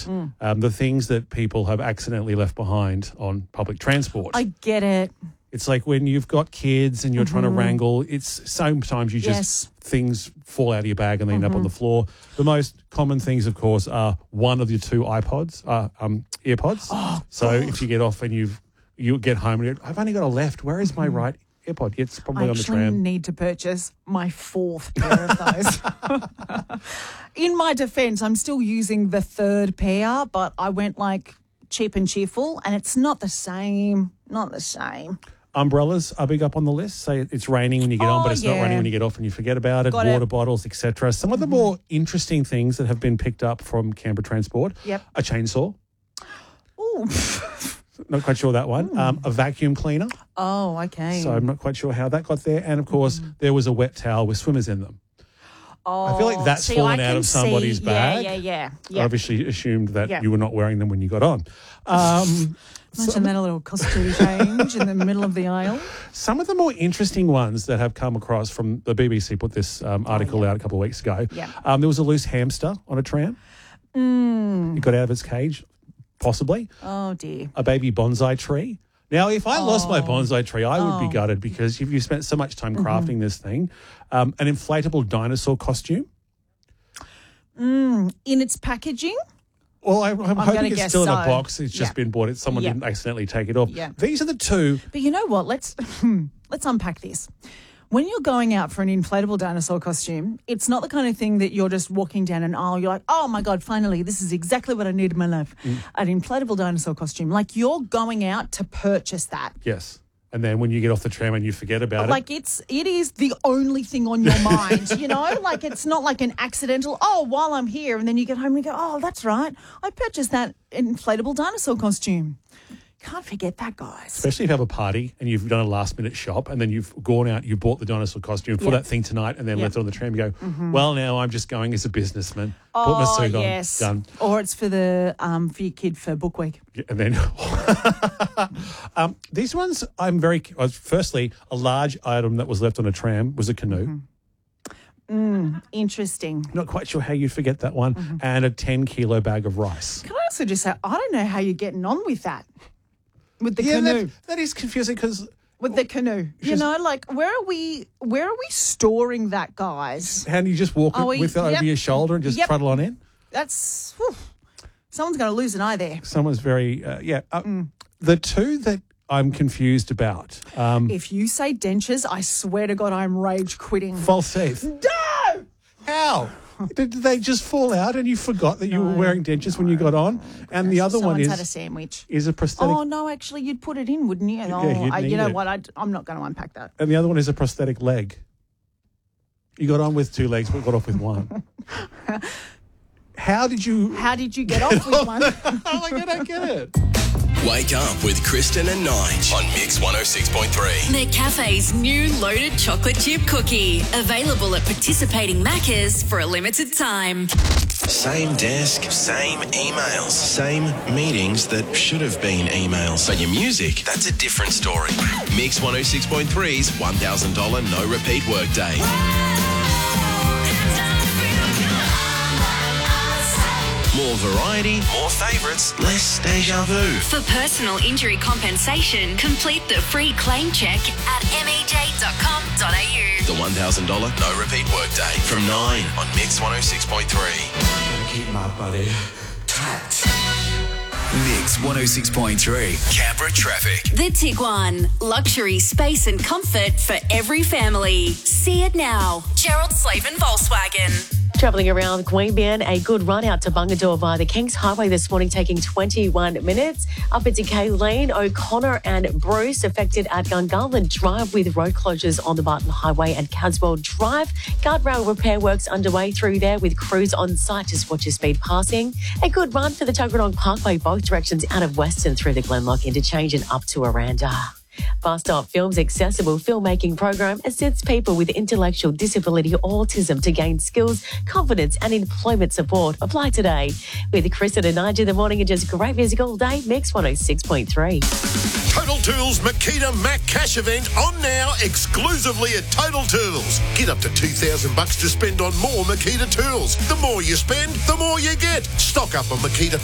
about the things that people have accidentally left behind on public transport. I get it. It's like when you've got kids and you're trying to wrangle, it's sometimes you just, things fall out of your bag and they end up on the floor. The most common things, of course, are one of your two earpods. So if you get off and you get home and I've only got a left, where is my right AirPod? It's probably on the tram. I actually need to purchase my fourth pair of those. In my defence, I'm still using the third pair, but I went like cheap and cheerful and it's not the same. Not the same. Umbrellas are big up on the list. Say it's raining when you get on, but it's not raining when you get off and you forget about it. Water bottles, etc. Some of the more interesting things that have been picked up from Canberra Transport. A chainsaw. Ooh. Not quite sure that one. A vacuum cleaner. Oh, okay. So I'm not quite sure how that got there. And, of course, there was a wet towel with swimmers in them. Oh, I feel like that's fallen out of somebody's bag. Yeah. I obviously assumed that you were not wearing them when you got on. Imagine that, a little costume change in the middle of the aisle. Some of the more interesting ones that have come across from the BBC put this article out a couple of weeks ago. There was a loose hamster on a tram. It got out of its cage, possibly. Oh, dear. A baby bonsai tree. Now, if I lost my bonsai tree, I would be gutted because you spent so much time crafting this thing. An inflatable dinosaur costume. In its packaging? Well, I'm hoping it's still in a box. It's just been bought. Someone didn't accidentally take it off. These are the two. But you know what? Let's unpack this. When you're going out for an inflatable dinosaur costume, it's not the kind of thing that you're just walking down an aisle. You're like, oh, my God, finally, this is exactly what I need in my life. An inflatable dinosaur costume. Like, you're going out to purchase that. Yes. And then when you get off the tram and you forget about it. Like, it is the only thing on your mind, you know? Like, it's not like an accidental, while I'm here, and then you get home and you go, oh, that's right. I purchased that inflatable dinosaur costume. Can't forget that, guys. Especially if you have a party and you've done a last-minute shop and then you've gone out, you bought the dinosaur costume for that thing tonight and then left it on the tram. You go, well, now I'm just going as a businessman. Put my suit on, done. Or it's for for your kid for book week. Yeah, and then these ones, firstly, a large item that was left on a tram was a canoe. Interesting. Not quite sure how you'd forget that one. And a 10-kilo bag of rice. Can I also just say, I don't know how you're getting on with that. With the canoe. That is confusing because... With the canoe. You know, like, where are we storing that, guys? How do you just walk with it over your shoulder and just trundle on in? That's... Someone's going to lose an eye there. Someone's very... The two that I'm confused about... if you say dentures, I swear to God I'm rage quitting. False teeth. No! How? Did they just fall out and you forgot that you were wearing dentures when you got on? And the other one had a sandwich. Is a prosthetic. Oh, no, actually, you'd put it in, wouldn't you? You know what? I'm not going to unpack that. And the other one is a prosthetic leg. You got on with two legs but got off with one. How did you get off with one? I don't get it. Wake up with Kristen and Nige on Mix 106.3. McCafe's new loaded chocolate chip cookie. Available at participating Maccas for a limited time. Same desk, same emails, same meetings that should have been emails. But your music, that's a different story. Mix 106.3's $1,000 no repeat workday. More variety, more favourites, less deja vu. For personal injury compensation, complete the free claim check at mej.com.au. The $1,000 no repeat workday from 9 on Mix 106.3. Keep my body tight. Mix 106.3. Canberra traffic. The Tiguan. Luxury, space and comfort for every family. See it now. Gerald Slavin Volkswagen. Travelling around Queanbeyan, a good run out to Bungadore via the Kings Highway this morning, taking 21 minutes. Up at Decay Lane, O'Connor and Bruce affected at Gungahlin Drive with road closures on the Barton Highway and Caswell Drive. Guardrail repair works underway through there with crews on site to watch your speed passing. A good run for the Tuggeranong Parkway, both directions out of Western through the Glenlock interchange and up to Aranda. Fast Start Films' accessible filmmaking program assists people with intellectual disability or autism to gain skills, confidence and employment support. Apply today. With Kristen and Nige in the morning and just great music all day, Mix 106.3. Total Tools Makita Mac Cash event on now exclusively at Total Tools. Get up to $2,000 to spend on more Makita tools. The more you spend, the more you get. Stock up on Makita